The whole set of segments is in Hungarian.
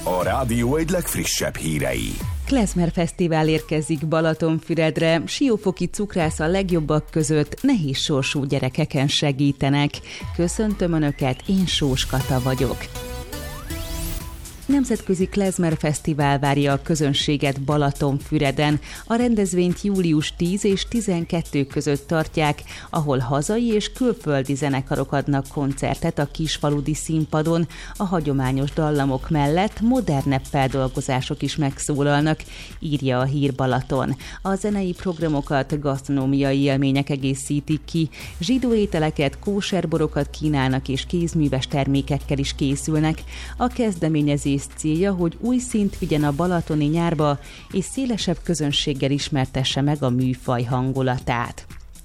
A rádió egy legfrissebb hírei. Klezmer Fesztivál érkezik Balatonfüredre, siófoki cukrász a legjobbak között nehéz sorsú gyerekeken segítenek. Köszöntöm Önöket, én Sós Kata vagyok. Nemzetközi Klezmer Fesztivál várja a közönséget Balatonfüreden. A rendezvényt július 10 és 12 között tartják, ahol hazai és külföldi zenekarok adnak koncertet a kisfaludi színpadon. A hagyományos dallamok mellett modernebb feldolgozások is megszólalnak, írja a Hír Balaton. A zenei programokat gasztronómiai élmények egészítik ki, zsidó ételeket, kóserborokat kínálnak és kézműves termékekkel is készülnek. A kezdeményezés célja, hogy új szint vigyen a balatoni nyárba, és szélesebb közönséggel ismertesse meg a műfaj hangulatát.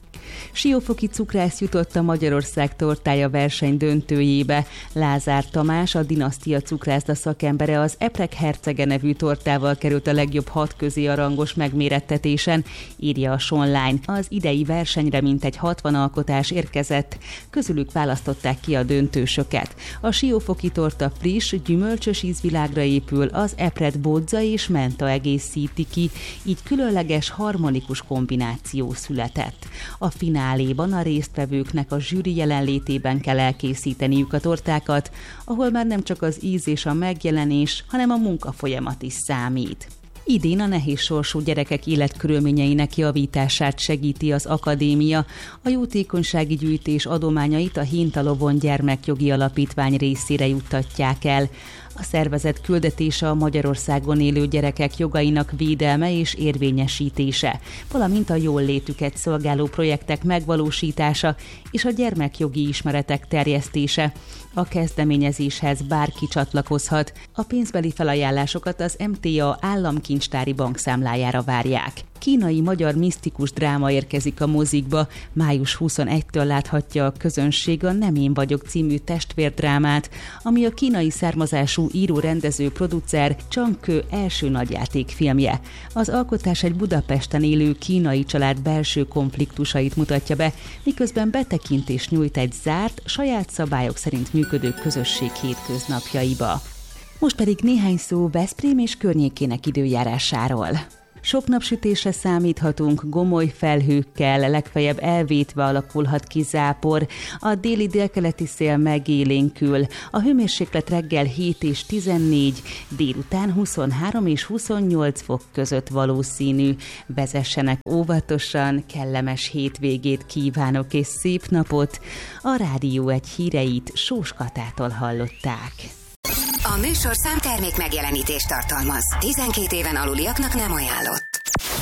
Siófoki cukrász jutott a Magyarország tortája verseny döntőjébe. Lázár Tamás, a dinasztia cukrászda szakembere az Eprek hercege nevű tortával került a legjobb 6 közé a rangos megmérettetésen, írja a Sonline. Az idei versenyre mintegy 60 alkotás érkezett, közülük választották ki a döntősöket. A siófoki torta friss, gyümölcsös ízvilágra épül, az epret bodza és menta egészíti ki, így különleges, harmonikus kombináció született. A fináléban a résztvevőknek a zsűri jelenlétében kell elkészíteniük a tortákat, ahol már nem csak az íz és a megjelenés, hanem a munkafolyamat is számít. Idén a nehéz sorsú gyerekek életkörülményeinek javítását segíti az akadémia. A jótékonysági gyűjtés adományait a Hintalovon Gyermekjogi Alapítvány részére juttatják el. A szervezet küldetése a Magyarországon élő gyerekek jogainak védelme és érvényesítése, valamint a jóllétüket szolgáló projektek megvalósítása és a gyermekjogi ismeretek terjesztése. A kezdeményezéshez bárki csatlakozhat. A pénzbeli felajánlásokat az MTA államkincstári bankszámlájára várják. Kínai-magyar misztikus dráma érkezik a mozikba. Május 21-től láthatja a közönség a Nem én vagyok című testvérdrámát, ami a kínai származású író-rendező-producer Csang Kö első nagyjátékfilmje. Az alkotás egy Budapesten élő kínai család belső konfliktusait mutatja be, miközben betekintést nyújt egy zárt, saját szabályok szerint működő közösség hétköznapjaiba. Most pedig néhány szó Veszprém és környékének időjárásáról. Sok napsütésre számíthatunk, gomoly felhőkkel, legfeljebb elvétve alakulhat ki zápor. A déli-délkeleti szél megélénkül. A hőmérséklet reggel 7 és 14, délután 23 és 28 fok között valószínű. Vezessenek óvatosan, kellemes hétvégét kívánok és szép napot. A Rádió egy híreit Sós Katától hallották. A műsorszám termék megjelenítést tartalmaz. 12 éven aluliaknak nem ajánlott.